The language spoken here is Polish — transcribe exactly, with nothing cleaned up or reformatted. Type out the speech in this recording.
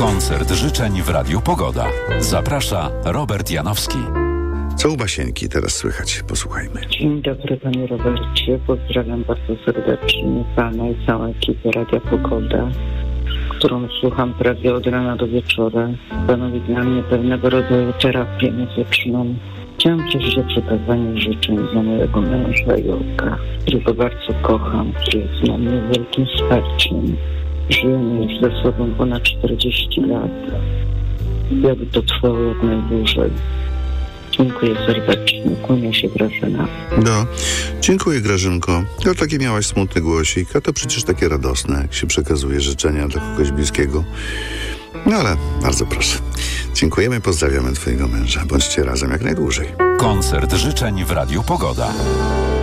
Koncert życzeń w Radiu Pogoda. Zaprasza Robert Janowski. Co u Basieńki teraz słychać? Posłuchajmy. Dzień dobry, panie Robercie. Pozdrawiam bardzo serdecznie pana i całą ekipę Radia Pogoda, którą słucham prawie od rana do wieczora. Stanowi dla mnie pewnego rodzaju terapię muzyczną. Chciałam prosić o przekazanie życzeń dla mojego męża Jolka, którego bardzo kocham, który jest dla mnie wielkim wsparciem. Żyjemy już ze sobą ponad czterdzieści lat. Jakby to trwało jak najdłużej. Dziękuję serdecznie. Kłania się Grażyna. No, dziękuję Grażynko. No taki miałaś smutny głosik, a to przecież takie radosne, jak się przekazuje życzenia dla kogoś bliskiego. No ale bardzo proszę. Dziękujemy, pozdrawiamy twojego męża. Bądźcie razem jak najdłużej. Koncert życzeń w Radiu Pogoda.